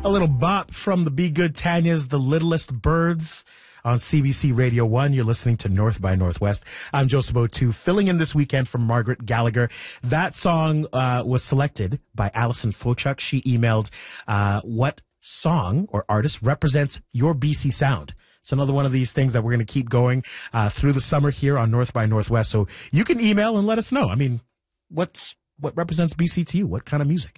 A little bop from the Be Good Tanya's The Littlest Birds on CBC Radio 1. You're listening to North by Northwest. I'm Joseph O'Toole, filling in this weekend for Margaret Gallagher. That song was selected by Alison Fochuk. She emailed what song or artist represents your BC sound. It's another one of these things that we're going to keep going through the summer here on North by Northwest. So you can email and let us know. I mean, what represents BC to you? What kind of music?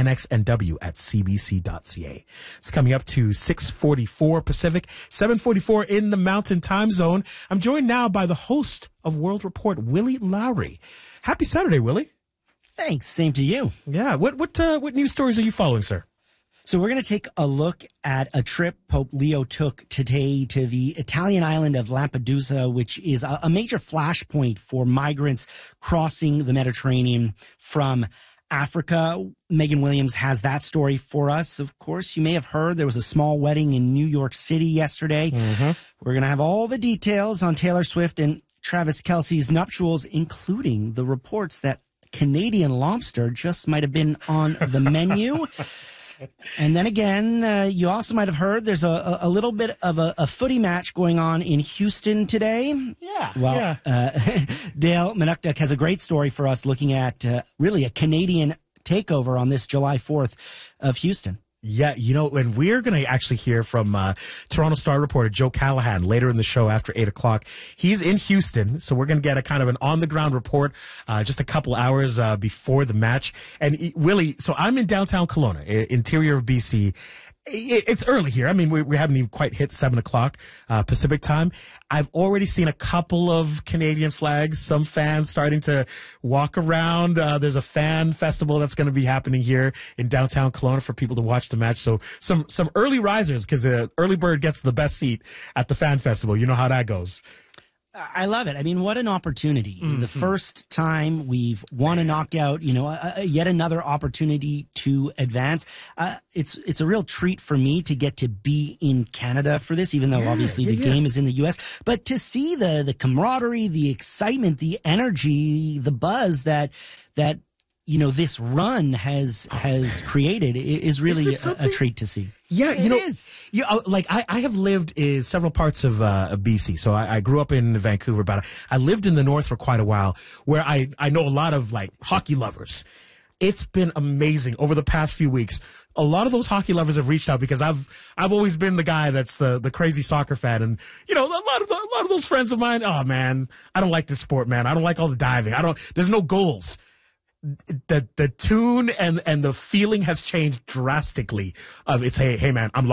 nxnw@cbc.ca. It's coming up to 6:44 Pacific, 7:44 in the Mountain Time Zone. I'm joined now by the host of World Report, Willie Lowry. Happy Saturday, Willie. Thanks. Same to you. Yeah. What news stories are you following, sir? So we're going to take a look at a trip Pope Leo took today to the Italian island of Lampedusa, which is a major flashpoint for migrants crossing the Mediterranean from Africa. Megan Williams has that story for us. Of course, you may have heard there was a small wedding in New York City yesterday. Mm-hmm. We're going to have all the details on Taylor Swift and Travis Kelce's nuptials, including the reports that Canadian lobster just might have been on the menu. And then again, you also might have heard there's a little bit of a footy match going on in Houston today. Yeah. Well, Dale Manukduk has a great story for us looking at really a Canadian takeover on this July 4th of Houston. Yeah, and we're going to actually hear from Toronto Star reporter Joe Callahan later in the show after 8 o'clock. He's in Houston, so we're going to get a kind of an on-the-ground report just a couple hours before the match. And Willie, so I'm in downtown Kelowna, interior of BC. It's early here. I mean, we haven't even quite hit 7 o'clock Pacific time. I've already seen a couple of Canadian flags, some fans starting to walk around. There's a fan festival that's going to be happening here in downtown Kelowna for people to watch the match. So some early risers, because early bird gets the best seat at the fan festival. You know how that goes. I love it. I mean, what an opportunity. Mm-hmm. The first time we've won a knockout, yet another opportunity to advance. It's a real treat for me to get to be in Canada for this, even though obviously the game is in the U.S. But to see the camaraderie, the excitement, the energy, the buzz that this run has created is really a treat to see. Yeah, it is. I have lived in several parts of BC. So I grew up in Vancouver, but I lived in the north for quite a while, where I know a lot of hockey lovers. It's been amazing over the past few weeks. A lot of those hockey lovers have reached out because I've always been the guy that's the crazy soccer fan, and a lot of those friends of mine. Oh man, I don't like this sport, man. I don't like all the diving. There's no goals. The tune and the feeling has changed drastically. It's hey man, I'm